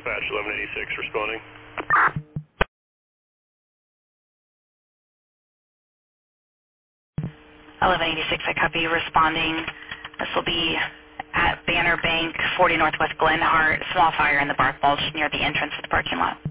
Dispatch 1186 responding. 1186, I copy you responding. This will be at Banner Bank, 40 Northwest Glenhart. Small fire in the bark mulch near the entrance to the parking lot.